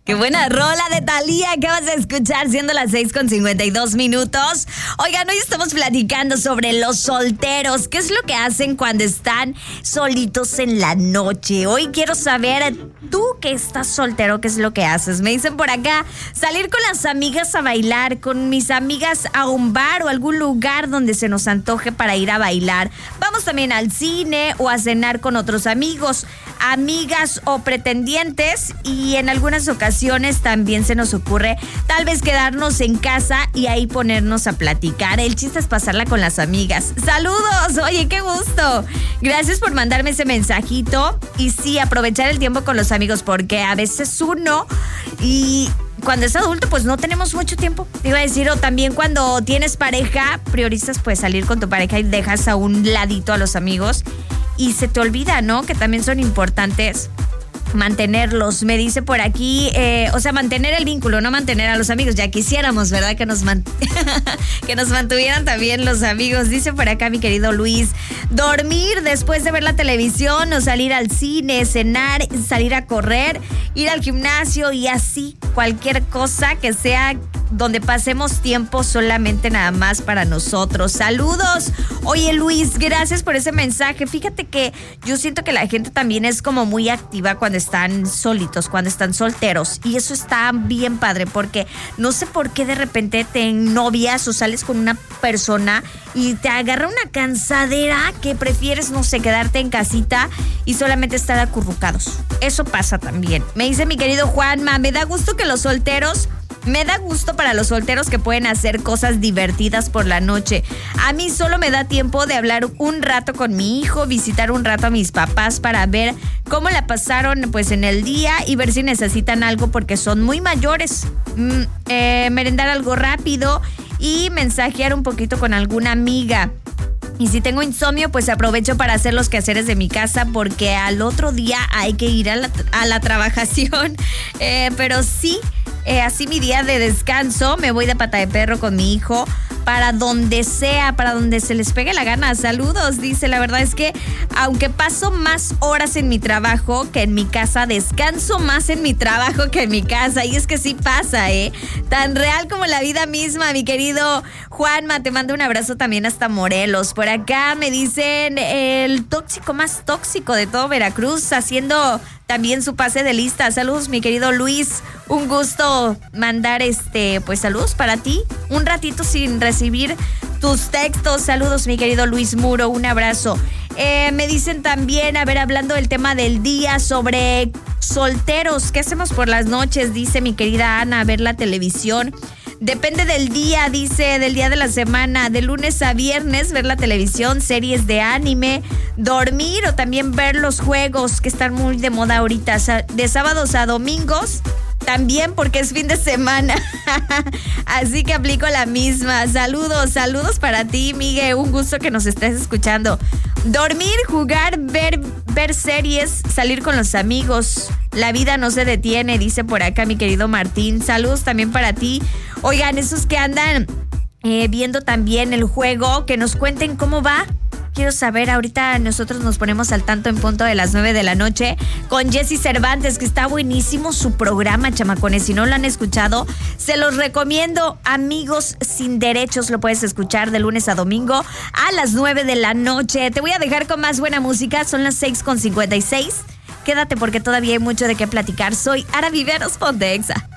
Qué buena rola de Thalía acabas de escuchar, siendo las 6:52. Oigan, hoy estamos platicando sobre los solteros. ¿Qué es lo que hacen cuando están solitos en la noche? Hoy quiero saber, tú que estás soltero, ¿qué es lo que haces? Me dicen por acá, salir con las amigas a bailar, con mis amigas a un bar o algún lugar donde se nos antoje para ir a bailar. Vamos también al cine o a cenar con otros amigos, amigas o pretendientes, y en algunas ocasiones también se nos ocurre tal vez quedarnos en casa y ahí ponernos a platicar. El chiste es pasarla con las amigas. ¡Saludos! Oye, qué gusto. Gracias por mandarme ese mensajito. Y sí, aprovechar el tiempo con los amigos, porque a veces uno, y cuando es adulto, pues no tenemos mucho tiempo. Te iba a decir, o también cuando tienes pareja, priorizas pues salir con tu pareja y dejas a un ladito a los amigos y se te olvida, ¿no? Que también son importantes mantenerlos. Me dice por aquí, mantener el vínculo, no mantener a los amigos. Ya quisiéramos, ¿verdad? Que nos mantuvieran también los amigos. Dice por acá mi querido Luis, dormir después de ver la televisión o salir al cine, cenar, salir a correr, ir al gimnasio y así cualquier cosa que sea donde pasemos tiempo solamente nada más para nosotros. Saludos. Oye, Luis, gracias por ese mensaje. Fíjate que yo siento que la gente también es como muy activa cuando están solitos, cuando están solteros, y eso está bien padre, porque no sé por qué de repente te novias o sales con una persona y te agarra una cansadera que prefieres, no sé, quedarte en casita y solamente estar acurrucados. Eso pasa también. Me dice mi querido Juanma, me da gusto para los solteros que pueden hacer cosas divertidas por la noche. A mí solo me da tiempo de hablar un rato con mi hijo, visitar un rato a mis papás para ver cómo la pasaron pues en el día y ver si necesitan algo porque son muy mayores. Merendar algo rápido y mensajear un poquito con alguna amiga. Y si tengo insomnio, pues aprovecho para hacer los quehaceres de mi casa, porque al otro día hay que ir a la trabajación. Pero sí, así mi día de descanso, me voy de pata de perro con mi hijo para donde sea, para donde se les pegue la gana. Saludos, dice, la verdad es que aunque paso más horas en mi trabajo que en mi casa, descanso más en mi trabajo que en mi casa. Y es que sí pasa, tan real como la vida misma, mi querido Juanma. Te mando un abrazo también hasta Morelos. Por acá me dicen el tóxico más tóxico de todo Veracruz, haciendo también su pase de lista. Saludos, mi querido Luis. Un gusto mandar pues saludos para ti. Un ratito sin recibir tus textos. Saludos, mi querido Luis Muro. Un abrazo. Me dicen también, hablando del tema del día, sobre solteros. ¿Qué hacemos por las noches? Dice mi querida Ana, ver la televisión. Depende del día, dice, del día de la semana. De lunes a viernes, ver la televisión, series de anime, dormir o también ver los juegos que están muy de moda ahorita. De sábados a domingos, también porque es fin de semana. Así que aplico la misma. Saludos para ti, Miguel. Un gusto que nos estés escuchando. Dormir, jugar, ver series, salir con los amigos. La vida no se detiene, dice por acá mi querido Martín. Saludos también para ti. Oigan, esos que andan viendo también el juego, que nos cuenten cómo va. Quiero saber, ahorita nosotros nos ponemos al tanto en punto de las 9 de la noche con Jessy Cervantes, que está buenísimo su programa, chamacones. Si no lo han escuchado, se los recomiendo. Amigos sin derechos, lo puedes escuchar de lunes a domingo a las 9 de la noche. Te voy a dejar con más buena música, son las 6:56. Quédate porque todavía hay mucho de qué platicar. Soy Ara Viveros, ponte Exa.